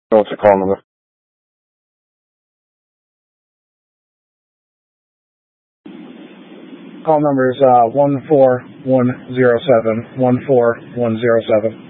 What's the call number? Call number is 14107. 14107.